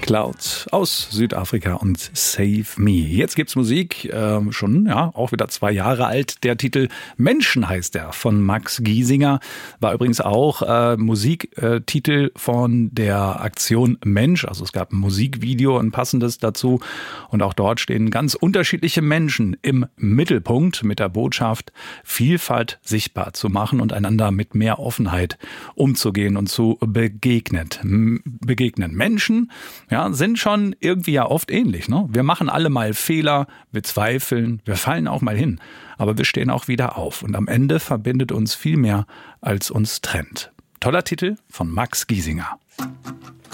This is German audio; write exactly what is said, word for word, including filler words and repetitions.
Cloud aus Südafrika und Save Me. Jetzt gibt's Musik, äh, schon ja auch wieder zwei Jahre alt. Der Titel Menschen heißt er von Max Giesinger. War übrigens auch äh, Musiktitel von der Aktion Mensch. Also es gab ein Musikvideo, ein passendes dazu. Und auch dort stehen ganz unterschiedliche Menschen im Mittelpunkt mit der Botschaft, Vielfalt sichtbar zu machen und einander mit mehr Offenheit umzugehen und zu begegnen. begegnen. Menschen ja, sind schon irgendwie ja oft ähnlich. Ne? Wir machen alle mal Fehler, wir zweifeln, wir fallen auch mal hin. Aber wir stehen auch wieder auf. Und am Ende verbindet uns viel mehr, als uns trennt. Toller Titel von Max Giesinger.